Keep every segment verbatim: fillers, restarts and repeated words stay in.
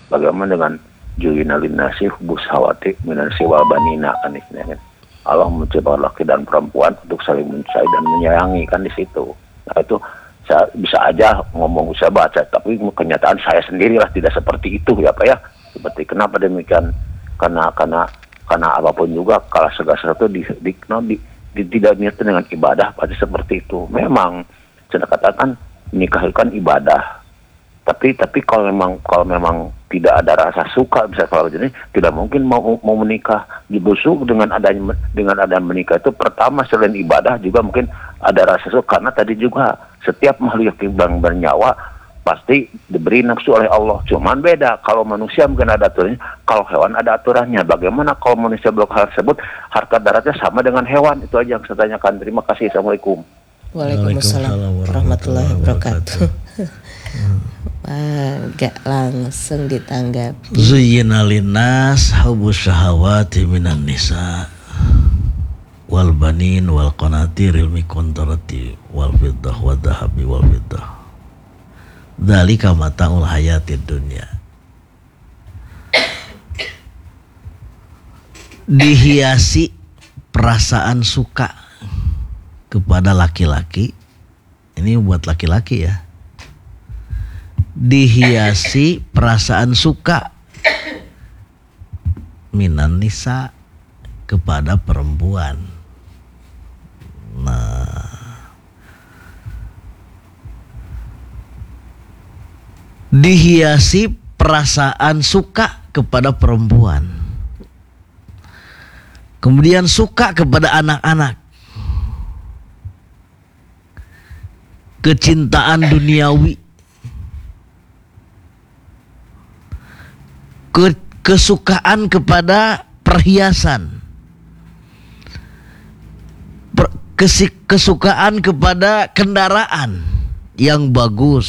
Bagaimana dengan Juyina linnasi hubus hawati minan siwal banina kan istilahnya. Allah menciptakan laki dan perempuan untuk saling mencintai dan menyayangi kan di situ. Nah itu saya bisa aja ngomong saya baca, tapi kenyataan saya sendirilah tidak seperti itu ya Pak ya. Seperti kenapa demikian? Karena karena karena apapun juga kalau segala sesuatu di, di, no, di, di tidak niat dengan ibadah pasti seperti itu. Memang saya katakan nikah itu kan ibadah. Tapi tapi kalau memang kalau memang tidak ada rasa suka bisa kalau jadi tidak mungkin mau mau menikah. Justru dengan adanya dengan adanya menikah itu pertama selain ibadah juga mungkin ada rasa suka, karena tadi juga setiap makhluk yang bernyawa pasti diberi nafsu oleh Allah. Cuman beda kalau manusia mungkin ada aturannya, kalau hewan ada aturannya. Bagaimana kalau manusia belum hal tersebut harkat daratnya sama dengan hewan? Itu aja yang saya tanyakan. Terima kasih. Assalamualaikum. Waalaikumsalam warahmatullahi wabarakatuh. Agak langsung ditanggapi. Zuyyina linnas hubus syahawati minan nisa wal banin wal qanatiril miqantarati wal fiddah wad dhahabi wal fiddah. Dzalika mataul hayatid dunya. Dihiasi perasaan suka kepada laki-laki. Ini buat laki-laki ya. Dihiasi perasaan suka minan nisa kepada perempuan. Nah, dihiasi perasaan suka kepada perempuan, kemudian suka kepada anak-anak, kecintaan duniawi, kesukaan kepada perhiasan, per, kesukaan kepada kendaraan yang bagus,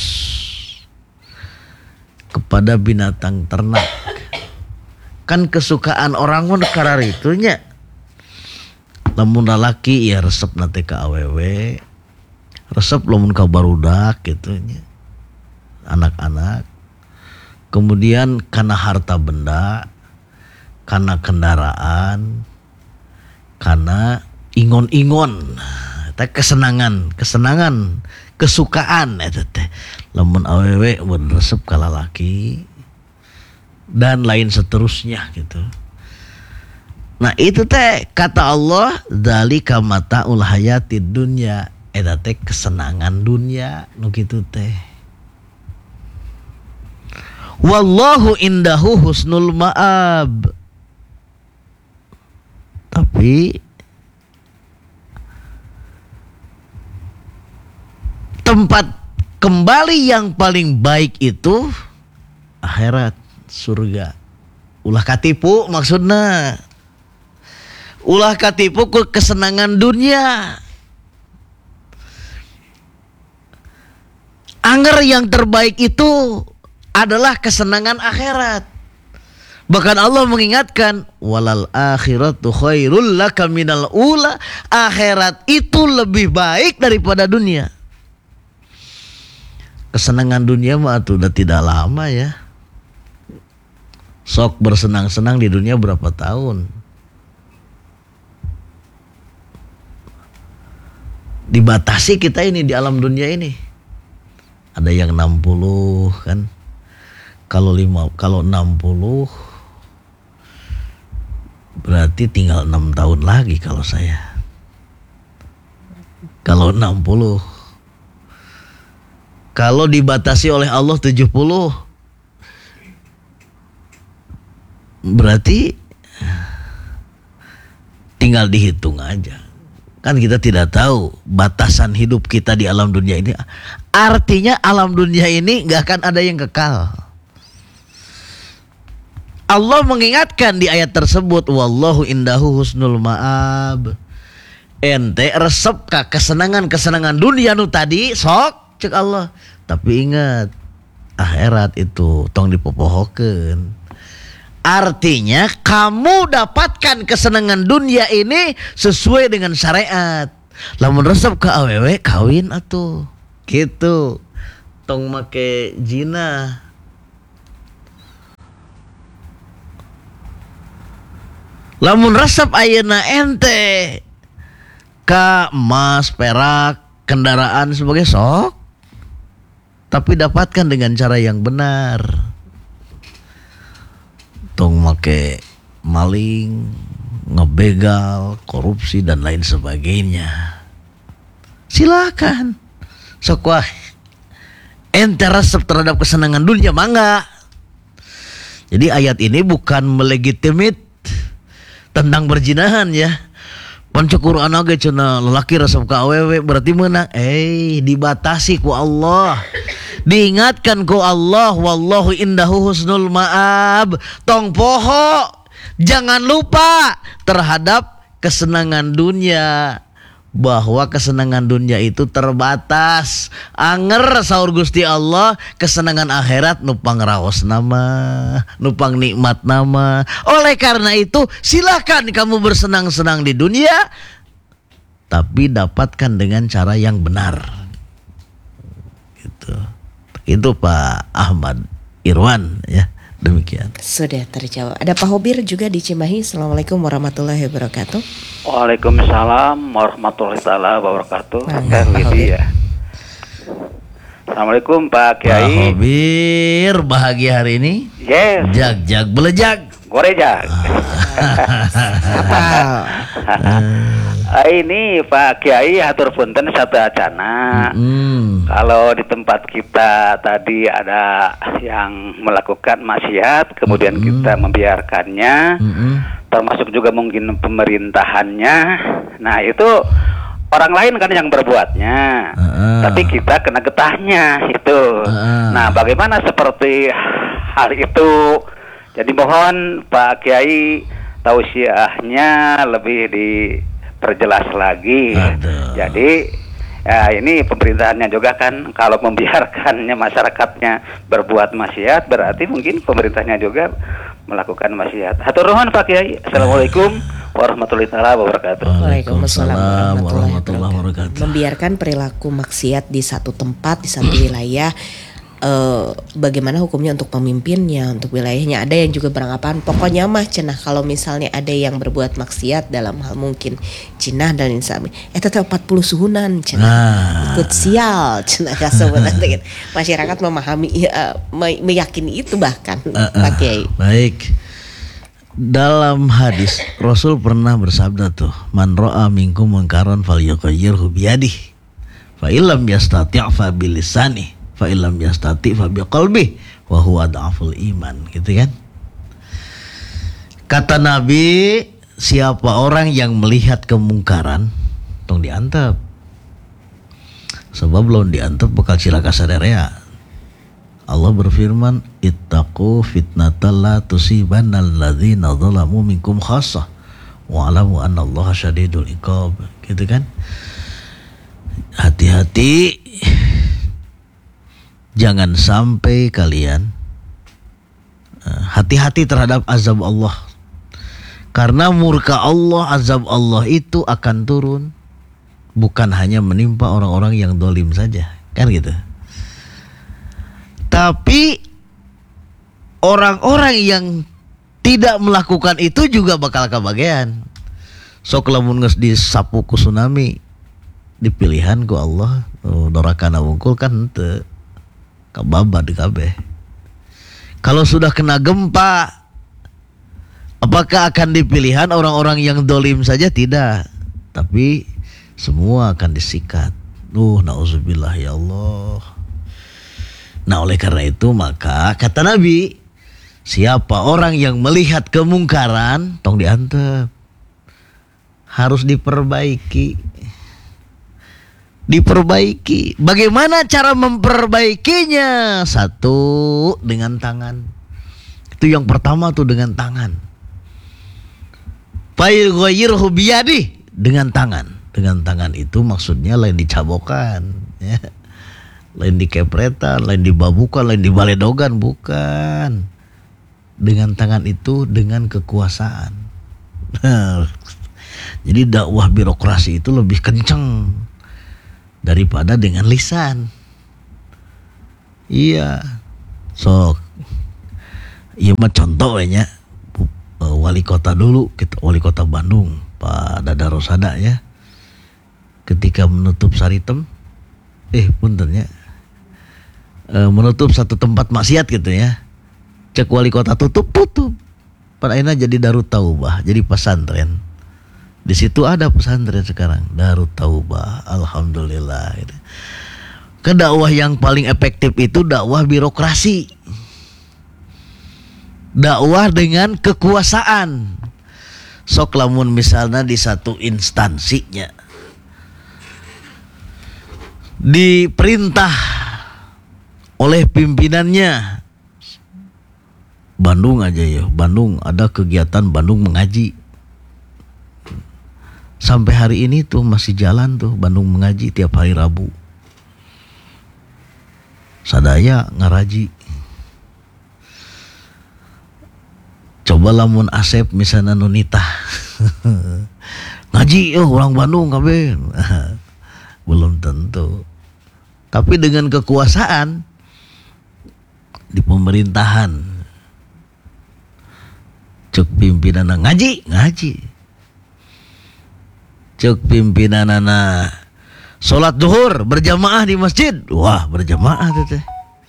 kepada binatang ternak. Kan kesukaan orang pun karar itunya. Lamun lalaki ya resep nanti ke awewe, resep lamun ka barudak gitu nya. Anak-anak. Kemudian karena harta benda, karena kendaraan, karena ingon-ingon, teh kesenangan, kesenangan, kesukaan eta teh. Lamun awewe mun resep ka lalaki dan lain seterusnya gitu. Nah itu teh kata Allah, dzalika mataul hayatid dunya, eta teh kesenangan dunia nu kitu teh. Wallahu indahu husnul ma'ab. Tapi tempat kembali yang paling baik itu akhirat, surga. Ulah katipu maksudnya. Ulah katipu ke kesenangan dunia. Angger yang terbaik itu adalah kesenangan akhirat. Bahkan Allah mengingatkan, walal akhiratu khairul laka minal ula. Akhirat itu lebih baik daripada dunia. Kesenangan dunia mah udah tidak lama ya. Sok bersenang-senang di dunia berapa tahun. Dibatasi kita ini di alam dunia ini. Ada yang enam puluh kan. Kalau lima, kalau enam puluh berarti tinggal enam tahun lagi kalau saya. Kalau enam puluh. Kalau dibatasi oleh Allah tujuh puluh. Berarti tinggal dihitung aja. Kan kita tidak tahu batasan hidup kita di alam dunia ini. Artinya alam dunia ini gak akan ada yang kekal. Allah mengingatkan di ayat tersebut, wallahu indahu husnul ma'ab. Ente resep ka kesenangan-kesenangan dunia nu tadi sok cek Allah. Tapi ingat, akhirat itu tong dipopohokeun. Artinya kamu dapatkan kesenangan dunia ini sesuai dengan syariat. Lamun resep ke awewe kawin atuh. Gitu. Tong make jina. Lamun resep ayeuna ente ka emas, perak, kendaraan sebagai sok, tapi dapatkan dengan cara yang benar. Tong make maling, ngebegal, korupsi dan lain sebagainya. Silakan. Sok wah ente resep terhadap kesenangan dunia mangga. Jadi ayat ini bukan melegitimit tentang berzinahan ya. Panca Quranage cenah lelaki resep ka awewe berarti meunang. Eh dibatasi ku Allah. Diingatkan ku Allah, wallahu indahu husnul ma'ab. Tong poho jangan lupa terhadap kesenangan dunia, bahwa kesenangan dunia itu terbatas. Anger saur Gusti Allah, kesenangan akhirat nupang raos nama, nupang nikmat nama. Oleh karena itu silakan kamu bersenang-senang di dunia, tapi dapatkan dengan cara yang benar. Gitu. Itu Pak Ahmad Irwan ya. Demikian. Sudah terjawab. Ada Pak Hobir juga di Cimahi. Assalamualaikum warahmatullahi wabarakatuh. Waalaikumsalam warahmatullahi wabarakatuh. Nah, ya. Assalamualaikum Pak Kiai. Pak Hobir, bahagia hari ini? Yes. Jag jag belejag. Gorejag. Apa? Ah, ini Pak Kiai hatur punten satu acana. Mm. Kalau di tempat kita tadi ada yang melakukan maksiat, kemudian Mm. kita membiarkannya, Mm-mm. termasuk juga mungkin pemerintahannya. Nah itu orang lain kan yang berbuatnya, Uh-uh. tapi kita kena getahnya itu. Uh-uh. Nah bagaimana seperti hal itu? Jadi mohon Pak Kiai tausiahnya lebih diperjelas lagi. Aduh. Jadi ya ini pemerintahannya juga kan kalau membiarkannya masyarakatnya berbuat maksiat, berarti mungkin pemerintahnya juga melakukan maksiat. Hatur nuhun Pak Kiai. Assalamualaikum warahmatullahi wabarakatuh. Waalaikumsalam warahmatullahi wabarakatuh. Membiarkan perilaku maksiat di satu tempat, di satu wilayah, eh, bagaimana hukumnya untuk pemimpinnya, untuk wilayahnya. Ada yang juga beranggapan pokoknya mah cenah kalau misalnya ada yang berbuat maksiat dalam hal mungkin jinah dan insami, eh tetap empat puluh suhunan cenah. Nah. Ikut sial cenah sebenarnya. Masyarakat memahami uh, me- meyakini itu bahkan Uh-uh. Pak Kiai. Baik. Dalam hadis Rasul pernah bersabda tuh, man ra'a minkum munkaran falyughayyirhu biyadihi. Fa illam yastati' fa bilisani, fa illam yastati' fa biqalbi, wa huwa adhaful iman, gitu kan? Kata Nabi, siapa orang yang melihat kemungkaran tong diantep. Sebab belum diantep bakal cilaka sadarea. Allah berfirman, ittaqu fitnatal la tusibannal ladzina zalamu minkum khassah wa alamu annallaha syadidul iqab, gitu kan? Hati-hati jangan sampai kalian uh, hati-hati terhadap azab Allah. Karena murka Allah, azab Allah itu akan turun bukan hanya menimpa orang-orang yang dolim saja, kan gitu. Tapi orang-orang yang tidak melakukan itu juga bakal kebagian. Sok lamun geus disapu ku tsunami, dipilihan ku Allah, oh, dorakana wungkul kan henteu. Kababa di kabeh. Kalau sudah kena gempa, apakah akan dipilihan orang-orang yang dolim saja? Tidak. Tapi semua akan disikat. Duh, na'udzubillah ya Allah. Nah oleh karena itu maka kata Nabi, siapa orang yang melihat kemungkaran tong diantep, harus diperbaiki. Diperbaiki. Bagaimana cara memperbaikinya? Satu, dengan tangan. Itu yang pertama tuh, dengan tangan. Fayyughayyirhu biyadihi, dengan tangan. Dengan tangan itu maksudnya lain dicabokan, ya. Lain dikepretan, lain dibabukan, lain dibaledogan, bukan. Dengan tangan itu dengan kekuasaan. Jadi dakwah birokrasi itu lebih kencang daripada dengan lisan. Iya. Sok. Iya mah contoh nya wali kota dulu, kita wali kota Bandung, Pak Dada Rosada ya. Ketika menutup Saritem, eh punten ya, e, menutup satu tempat maksiat gitu ya. Cek wali kota tutup, tutup. Pada akhirnya jadi Darut Taubah, jadi pesantren. Di situ ada pesantren sekarang, Darut Taubah, alhamdulillah. Gitu. Ke dakwah yang paling efektif itu dakwah birokrasi. Dakwah dengan kekuasaan. Sok lamun misalnya di satu instansinya diperintah oleh pimpinannya, Bandung aja ya, Bandung ada kegiatan Bandung mengaji. Sampai hari ini tuh masih jalan tuh Bandung mengaji tiap hari Rabu. Sadaya ngaraji. Coba lamun Asep misalnya nunita ngaji oh orang Bandung kabeh. Belum tentu. Tapi dengan kekuasaan di pemerintahan, cek pimpinan ngaji, ngaji. Cek pimpinan sholat zuhur berjamaah di masjid, wah berjamaah tuh teh.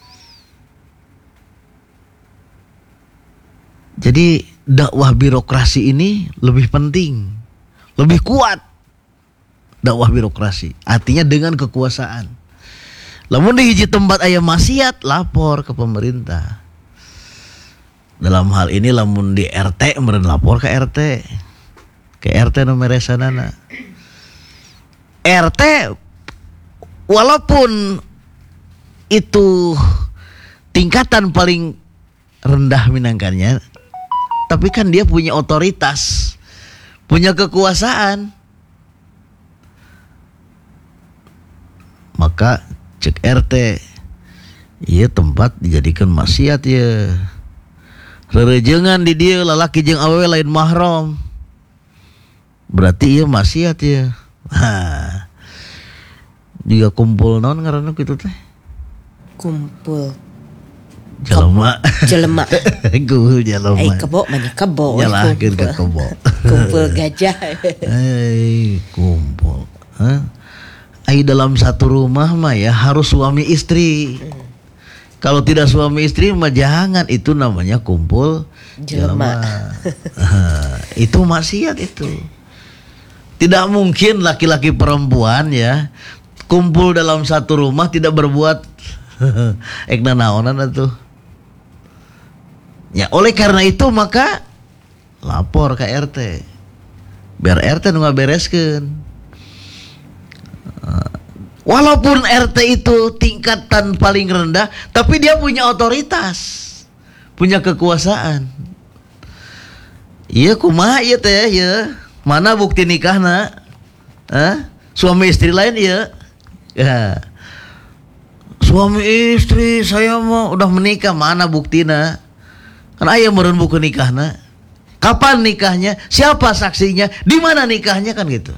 Jadi dakwah birokrasi ini lebih penting, lebih kuat. Dakwah birokrasi artinya dengan kekuasaan. Lamun di hiji tempat aya maksiat, lapor ke pemerintah. Dalam hal ini lamun di R T meureun lapor ke R T. Ke R T nu meresanana. R T walaupun itu tingkatan paling rendah minangkannya, tapi kan dia punya otoritas, punya kekuasaan. Maka cek R T, iya tempat dijadikan maksiat ya. Rerejengan di dia lalaki jeung awewe lain mahram. Berarti iya maksiat ya. Hah. Juga kumpul naon ngaranna kitu teh? Kumpul Jelema. Jelema. Kumpul jelema. Eh kebo banyak kebo. Nyalahkeun ke kebo. Kumpul gajah. Eh kumpul. Hah? Ai dalam satu rumah mah ya harus suami istri. Hmm. Kalau tidak suami istri mah jangan, itu namanya kumpul jelema. Itu maksiat itu. Tidak mungkin laki-laki perempuan ya kumpul dalam satu rumah tidak berbuat ekna naonan atuh. Ya oleh karena itu maka lapor ke R T. Biar R T nu ngabereskeun. Walaupun R T itu tingkatan paling rendah, tapi dia punya otoritas, punya kekuasaan. Iya kumaha ieu teh ya? Mana bukti nikahna? Hah? Suami istri lain ya? Ya. Suami istri saya mau udah menikah, mana buktina? Kan aya meureun buku nikahna. Kapan nikahnya? Siapa saksinya? Di mana nikahnya kan gitu.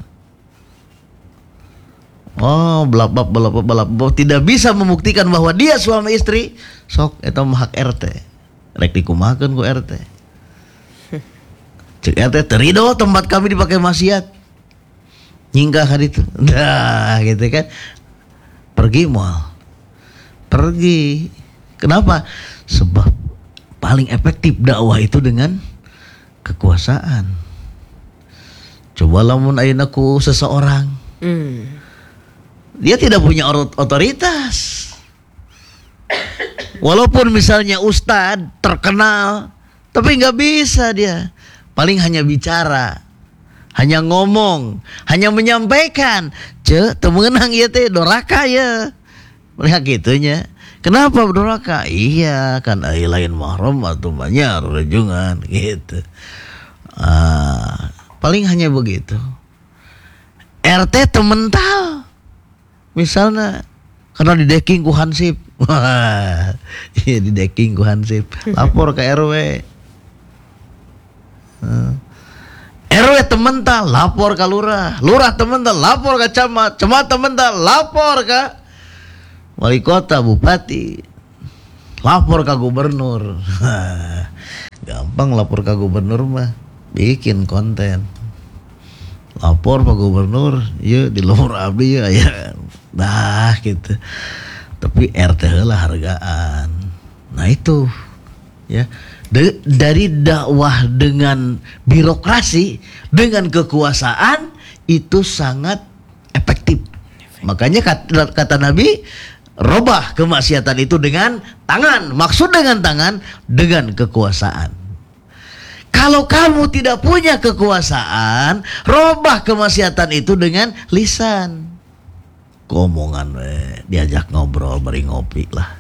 Oh, belapap belapap belapap tidak bisa membuktikan bahwa dia suami istri, sok eta mah hak R T. Rek dikumahakeun ku R T. Cek R T terido tempat kami dipakai maksiat. Nyinggah ka ditu. Nah, gitu kan. Pergi moal. Pergi. Kenapa? Sebab paling efektif dakwah itu dengan kekuasaan. Coba lamun ayeuna ku seseorang. Hmm. Dia tidak punya otoritas. Walaupun misalnya ustadz terkenal, tapi nggak bisa dia. Paling hanya bicara, hanya ngomong, hanya menyampaikan. Ce, temenang ya teh doraka ya. Mereka gitunya. Kenapa doraka? Iya kan ai lain mahram atau banyak rejungan gitu. Ah, paling hanya begitu. R T temental. Misalnya karena di decking ku Hansip. Wah, iya di decking ku Hansip. Lapor ke R W. Uh. R W temental lapor ke lurah. Lurah temental lapor ke camat. Camat temental lapor ke wali kota, bupati. Lapor ke gubernur. Gampang lapor ke gubernur mah. bikin konten, lapor Pak Gubernur, ya di luar abdi ya, ya, dah gitu. Tapi R T lah hargaan. Nah itu, ya. De, dari dakwah dengan birokrasi, dengan kekuasaan itu sangat efektif. Makanya kata, kata Nabi, robah kemaksiatan itu dengan tangan. Maksud dengan tangan, dengan kekuasaan. Kalau kamu tidak punya kekuasaan, robah kemaksiatan itu dengan lisan. Ngomongan, eh, diajak ngobrol, beri ngopi lah.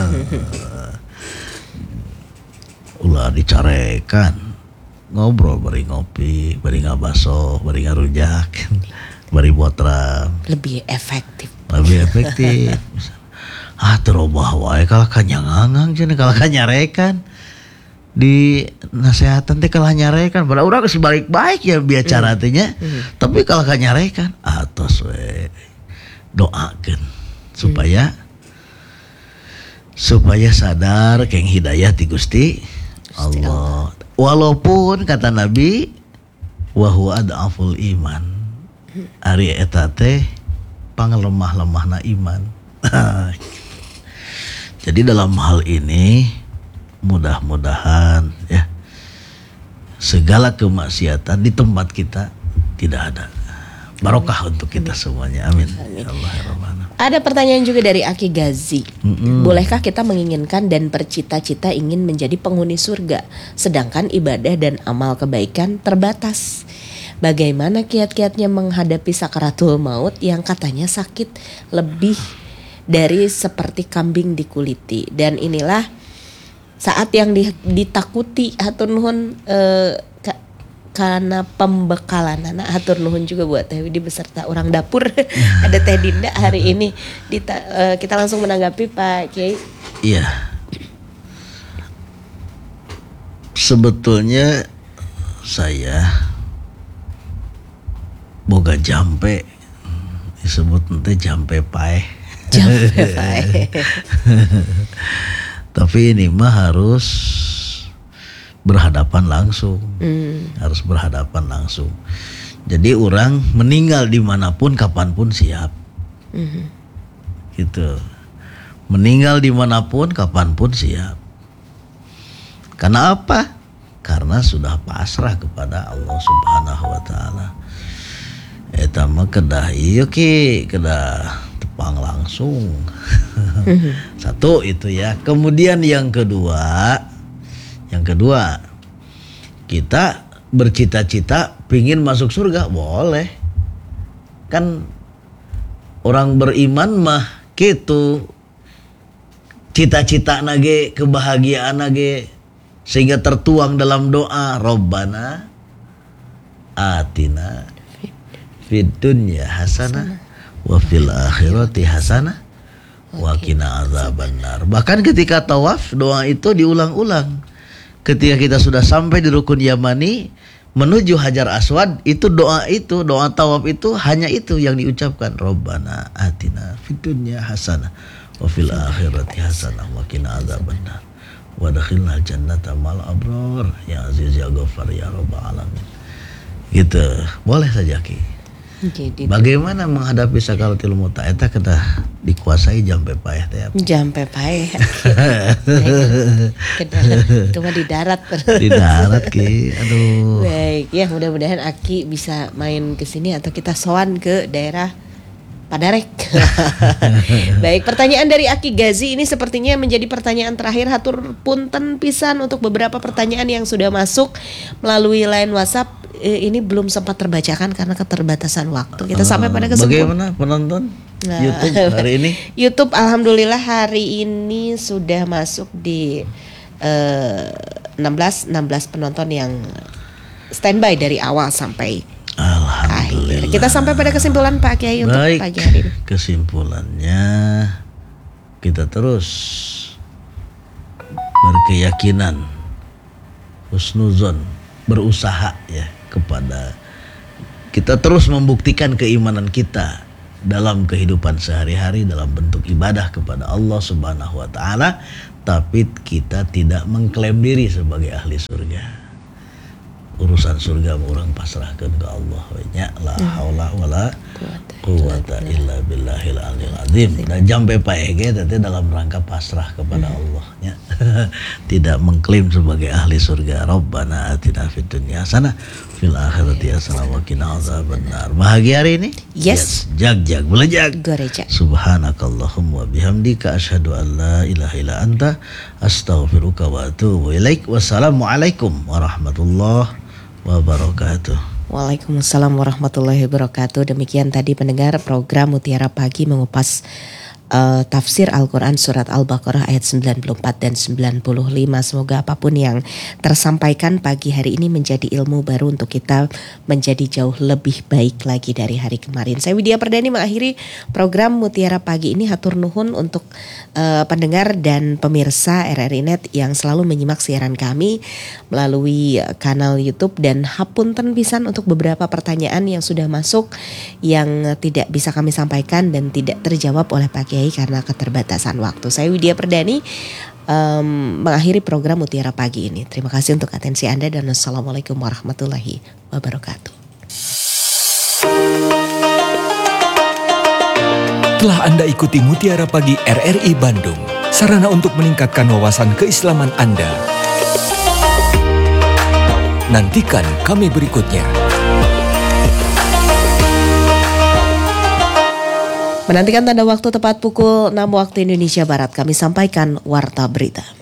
Ulah dicarekan, ngobrol, beri ngopi, beri ngabaso, beri ngarujak. Bari botram lebih efektif. Lebih efektif. Ah terobah wae kalau kanyangangang cenah kalau kanyarekan di nasehatan teh kalau nyarekan pada urang geus balik-baik ya bicara teh nya. Mm. Tapi kalau kanyarekan atos we doakeun supaya mm. supaya sadar keng hidayah ti Gusti Allah. Walaupun kata Nabi wa huwa adaful iman. Ari eta teh pangelemah-lemahna iman. Jadi dalam hal ini mudah-mudahan ya segala kemaksiatan di tempat kita tidak ada. Barokah untuk kita semuanya. Amin. Amin. Allahumma. Ada pertanyaan juga dari Aki Gazi. Mm-mm. Bolehkah kita menginginkan dan bercita-cita ingin menjadi penghuni surga, sedangkan ibadah dan amal kebaikan terbatas? Bagaimana kiat-kiatnya menghadapi sakaratul maut yang katanya sakit lebih dari seperti kambing dikuliti? Dan inilah saat yang ditakuti hatur nuhun eh, ka, karena pembekalan anak hatur nuhun juga buat Teh Widi beserta orang dapur. Ada Teh Dinda hari ini. Dita, eh, kita langsung menanggapi Pak Kiai. Iya. Sebetulnya saya boga jampe disebut nanti jampe pae. Jampe pae. Tapi ini mah harus berhadapan langsung. Mm. Harus berhadapan langsung. Jadi orang meninggal dimanapun kapanpun siap. Mm-hmm. Gitu. Meninggal dimanapun kapanpun siap. Karena apa? Karena sudah pasrah kepada Allah Subhanahu wa Ta'ala. Eta mah kedah ieu ki kedah tepang langsung. Satu itu ya. Kemudian yang kedua, yang kedua kita bercita-cita pingin masuk surga, boleh. Kan orang beriman mah gitu. Cita-cita nage, kebahagiaan nage sehingga tertuang dalam doa Rabbana atina fid dunya hasanah wa fil akhirati hasanah wa qina adzabannar. Bahkan ketika tawaf doa itu diulang-ulang. Ketika kita sudah sampai di rukun Yamani menuju Hajar Aswad, itu doa itu, doa tawaf itu hanya itu yang diucapkan. Rabbana atina fid dunya hasanah wa fil akhirati hasanah wa qina adzabannar wa adkhilnal jannata mal abrar ya aziz ya ghafar ya rabbal alamin. Gitu. Boleh saja Ki. Jadi, bagaimana menghadapi sakaratul maut eta kedah dikuasai jampe paeh teh. Jampe paeh. Itu mah di darat. Di darat Ki. Aduh. Baik, ya mudah-mudahan Aki bisa main ke sini atau kita sowan ke daerah Padarek. Baik, pertanyaan dari Aki Gazi ini sepertinya menjadi pertanyaan terakhir. Hatur punten pisan untuk beberapa pertanyaan yang sudah masuk melalui line WhatsApp. Eh, ini belum sempat terbacakan karena keterbatasan waktu. Kita uh, sampai pada kesimpulan. Bagaimana penonton nah, YouTube hari ini? YouTube alhamdulillah hari ini sudah masuk di uh, enam belas penonton yang standby dari awal sampai alhamdulillah. Akhir. Kita sampai pada kesimpulan Pak Kiai untuk baik, pagi hari ini. Kesimpulannya kita terus berkeyakinan, husnuzon, berusaha ya kepada kita terus membuktikan keimanan kita dalam kehidupan sehari-hari dalam bentuk ibadah kepada Allah Subhanahu wa Ta'ala, tapi kita tidak mengklaim diri sebagai ahli surga. urusan surga orang pasrahkan ke Allah nya la haula wala quwata illa billahil aliyil azim. Dan jampe paege tadi dalam rangka pasrah kepada hmm. Allah nya. Tidak mengklaim sebagai ahli surga. Rabbana atina fid dunya hasanah fil akhirati hasanah wa qina azabannar. Bahagia hari ini? Yes. yes. Jag jag belajak. Gereja. Subhanakallahumma bihamdika asyhadu an la ilaha illa anta astaghfiruka wa atubu ilaik. Wassalamualaikum warahmatullahi wabarakatuh. Waalaikumsalam warahmatullahi wabarakatuh. Demikian tadi pendengar program Mutiara Pagi mengupas uh, tafsir Al-Quran surat Al-Baqarah ayat sembilan puluh empat dan sembilan puluh lima. Semoga apapun yang tersampaikan pagi hari ini menjadi ilmu baru untuk kita menjadi jauh lebih baik lagi dari hari kemarin. Saya Widya Perdani mengakhiri program Mutiara Pagi ini. Hatur nuhun untuk uh, pendengar dan pemirsa R R I Net yang selalu menyimak siaran kami melalui kanal YouTube, dan hapunten pisan untuk beberapa pertanyaan yang sudah masuk yang tidak bisa kami sampaikan dan tidak terjawab oleh Pak Kiai karena keterbatasan waktu. Saya Widya Perdani um, mengakhiri program Mutiara Pagi ini. Terima kasih untuk atensi Anda dan wassalamualaikum warahmatullahi wabarakatuh. Telah Anda ikuti Mutiara Pagi R R I Bandung, sarana untuk meningkatkan wawasan keislaman Anda. Nantikan kami berikutnya. Menantikan tanda waktu tepat pukul enam waktu Indonesia Barat, kami sampaikan Warta Berita.